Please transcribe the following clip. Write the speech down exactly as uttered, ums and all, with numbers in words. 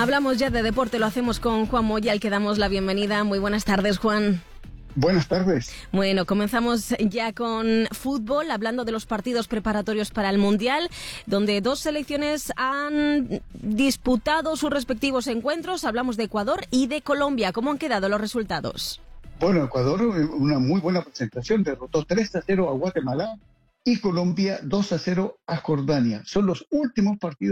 Hablamos ya de deporte, lo hacemos con Juan Moya, al que damos la bienvenida. Muy buenas tardes, Juan. Buenas tardes. Bueno, comenzamos ya con fútbol, hablando de los partidos preparatorios para el Mundial, donde dos selecciones han disputado sus respectivos encuentros. Hablamos de Ecuador y de Colombia. ¿Cómo han quedado los resultados? Bueno, Ecuador, una muy buena presentación, derrotó tres a cero a Guatemala y Colombia dos a cero a Jordania. Son los últimos partidos